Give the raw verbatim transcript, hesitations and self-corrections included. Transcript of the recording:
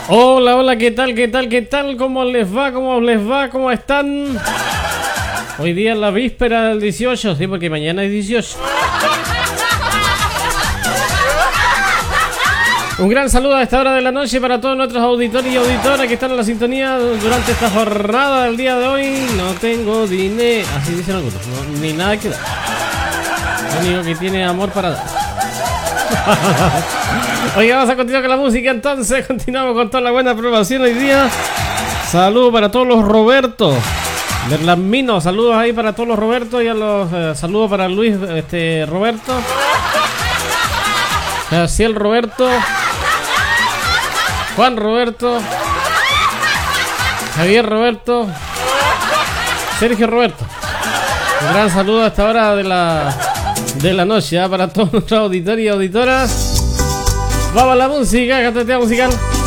Hola, hola, ¿qué tal, qué tal, qué tal? ¿Cómo les va? ¿Cómo les va? ¿Cómo están? Hoy día es la víspera del dieciocho, sí, porque mañana es dieciocho. Un gran saludo a esta hora de la noche para todos nuestros auditores y auditoras que están en la sintonía durante esta jornada del día de hoy. No tengo dinero, así dicen algunos, no, ni nada que dar. Lo único que tiene amor para dar. Oiga, vamos a continuar con la música entonces. Continuamos con toda la buena programación hoy día. Saludos para todos los Roberto Berlamino, saludos ahí para todos los Roberto y a los eh, saludos para Luis este Roberto, Ciel Roberto, Juan Roberto, Javier Roberto, Sergio Roberto. Un gran saludo a esta hora de la de la noche, ¿eh? Para todos nuestros auditores y auditoras. Vamos a la música, cantatía musical.